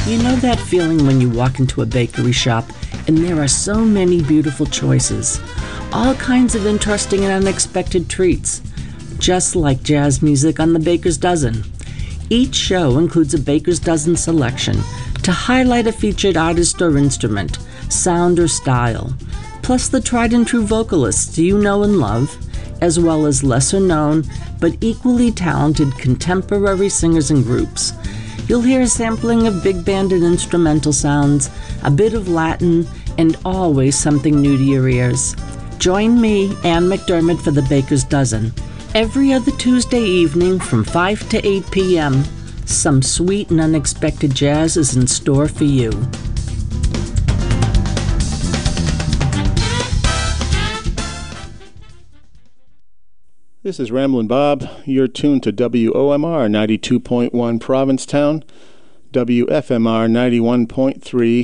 You know that feeling when you walk into a bakery shop and there are so many beautiful choices, all kinds of interesting and unexpected treats, just like jazz music on the Baker's Dozen. Each show includes a Baker's Dozen selection to highlight a featured artist or instrument, sound or style, plus the tried and true vocalists you know and love, as well as lesser known but equally talented contemporary singers and groups. You'll hear a sampling of big band and instrumental sounds, a bit of Latin, and always something new to your ears. Join me, Ann McDermott, for the Baker's Dozen. Every other Tuesday evening from 5 to 8 p.m., some sweet and unexpected jazz is in store for you. This is Ramblin' Bob. You're tuned to WOMR 92.1 Provincetown, WFMR 91.3